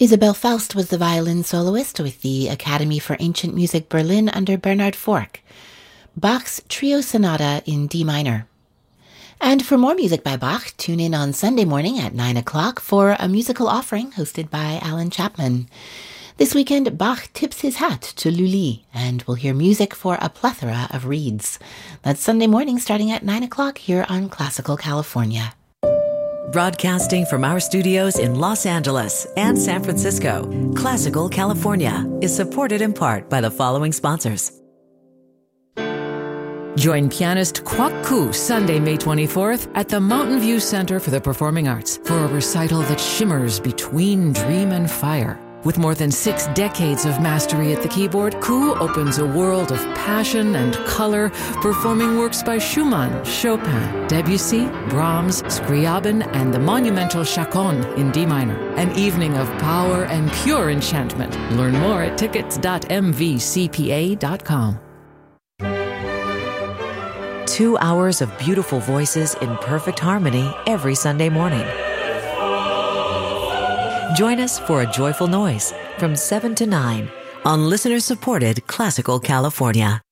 Isabel Faust was the violin soloist with the Academy for Ancient Music Berlin under Bernhard Fork. Bach's Trio Sonata in D minor. And for more music by Bach, tune in on Sunday morning at 9 o'clock for a musical offering hosted by Alan Chapman. This weekend, Bach tips his hat to Lully, and we'll hear music for a plethora of reeds. That's Sunday morning starting at 9 o'clock here on Classical California. Broadcasting from our studios in Los Angeles and San Francisco, Classical California is supported in part by the following sponsors. Join pianist Kwok Koo Sunday, May 24th at the Mountain View Center for the Performing Arts for a recital that shimmers between dream and fire. With more than 6 decades of mastery at the keyboard, Koo opens a world of passion and color, performing works by Schumann, Chopin, Debussy, Brahms, Scriabin, and the monumental Chaconne in D minor. An evening of power and pure enchantment. Learn more at tickets.mvcpa.com. 2 hours of beautiful voices in perfect harmony every Sunday morning. Join us for A Joyful Noise from 7 to 9 on listener-supported Classical California.